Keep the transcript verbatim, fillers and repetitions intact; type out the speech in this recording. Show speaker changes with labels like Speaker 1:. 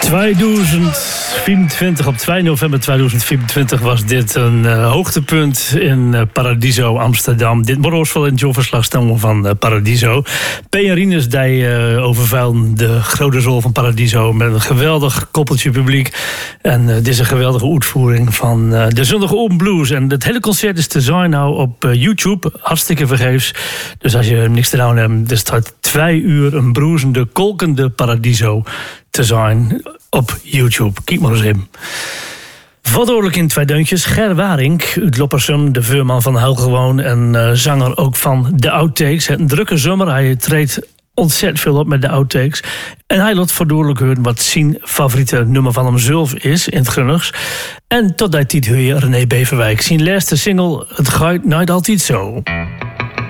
Speaker 1: tweeduizend vierentwintig, op twee november tweeduizend vierentwintig was dit een uh, hoogtepunt in uh, Paradiso, Amsterdam. Dit morgens wel in het verslag staan van uh, Paradiso. P. en Rinus die uh, overvuilden de grote zool van Paradiso met een geweldig koppeltje publiek. En uh, dit is een geweldige uitvoering van uh, de Zondag Open Blues. En het hele concert is te zien nou op uh, YouTube, hartstikke vergeefs. Dus als je niks te doen hebt, er staat twee uur een broezende, kolkende Paradiso te zijn op YouTube. Kijk maar eens in. Verdoorlijk in twee deuntjes. Ger Waring uit Loppersum, de veurman van Huil Gewoon en uh, zanger ook van de Outtakes. Het een drukke zomer. Hij treedt ontzettend veel op met de Outtakes. En hij laat verdoorlijk horen wat zijn favoriete nummer van hemzelf is in het Grunnigs. En tot die tijd hoor je René Beverwijk. Zijn laatste single, Het gaat nooit altijd zo.